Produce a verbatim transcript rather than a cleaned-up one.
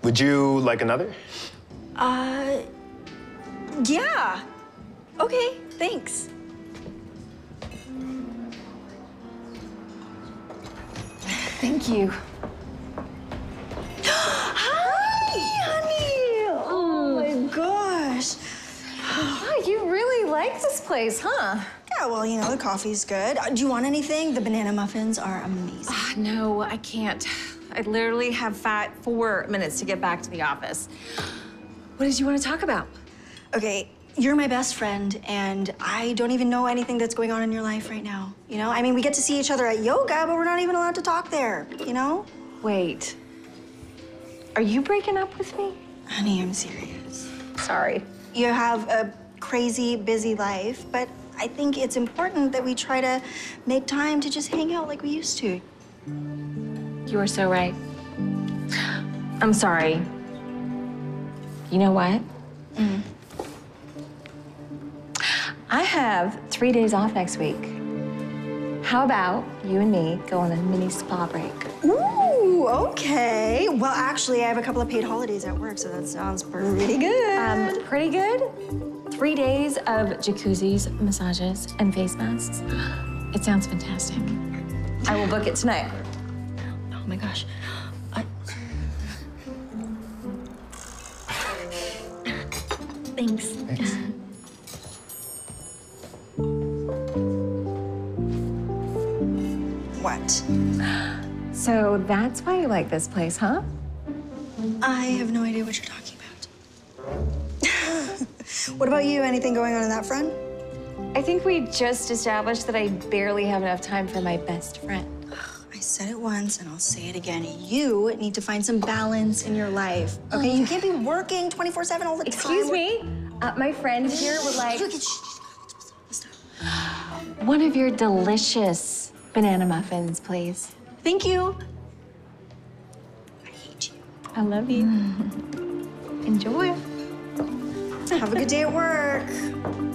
Would you like another? Uh, yeah. Okay, thanks. Thank you. Hi, honey. Oh my gosh. Oh, you really like this place, huh? Yeah, well, you know, the coffee's good. Uh, Do you want anything? The banana muffins are amazing. Ah, no, I can't. I literally have fat four minutes to get back to the office. What did you want to talk about? Okay, you're my best friend, and I don't even know anything that's going on in your life right now. You know, I mean, we get to see each other at yoga, but we're not even allowed to talk there, you know? Wait. Are you breaking up with me? Honey, I'm serious. Sorry. You have a crazy, busy life, but I think it's important that we try to make time to just hang out like we used to. You are so right. I'm sorry. You know what? Mm. I have three days off next week. How about you and me go on a mini spa break? Ooh, okay. Well, actually, I have a couple of paid holidays at work, so that sounds pretty good. Um, pretty good. Three days of jacuzzis, massages, and face masks. It sounds fantastic. I will book it tonight. Oh my gosh. I... Thanks. Thanks. What? So that's why you like this place, huh? I have no idea what you're talking about. What about you? Anything going on in that front? I think we just established that I barely have enough time for my best friend. I said it once and I'll say it again. You need to find some balance in your life, okay? You can't be working twenty-four seven all the time. Excuse me? Uh, my friend here would like Stop. one of your delicious banana muffins, please. Thank you. I hate you. I love you. Enjoy. Have a good day at work.